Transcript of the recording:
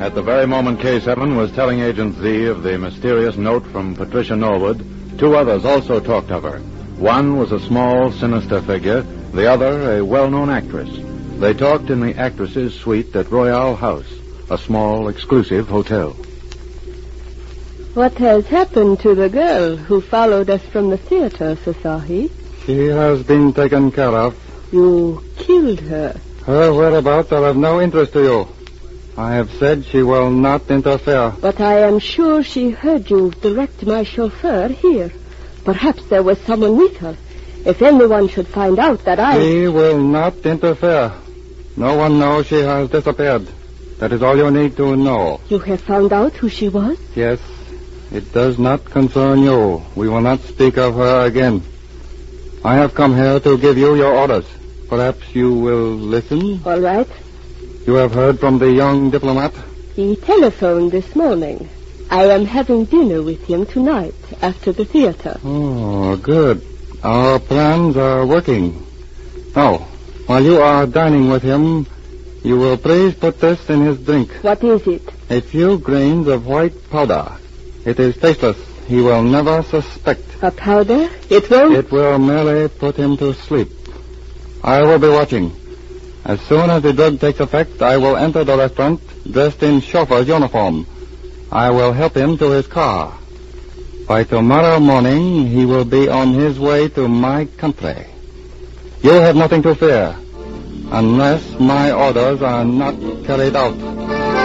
At the very moment K7 was telling Agent Z of the mysterious note from Patricia Norwood, two others also talked of her. One was a small, sinister figure, the other a well-known actress. They talked in the actress's suite at Royale House, a small, exclusive hotel. What has happened to the girl who followed us from the theater, Sasahi? She has been taken care of. You killed her. Her whereabouts are of no interest to you. I have said she will not interfere. But I am sure she heard you direct my chauffeur here. Perhaps there was someone with her. If anyone should find out that She will not interfere. No one knows she has disappeared. That is all you need to know. You have found out who she was? Yes. It does not concern you. We will not speak of her again. I have come here to give you your orders. Perhaps you will listen? All right. You have heard from the young diplomat? He telephoned this morning. I am having dinner with him tonight after the theater. Oh, good. Our plans are working. Now, while you are dining with him, you will please put this in his drink. What is it? A few grains of white powder. It is tasteless. He will never suspect. A powder? It won't? It will merely put him to sleep. I will be watching. As soon as the drug takes effect, I will enter the restaurant dressed in chauffeur's uniform. I will help him to his car. By tomorrow morning, he will be on his way to my country. You have nothing to fear, unless my orders are not carried out.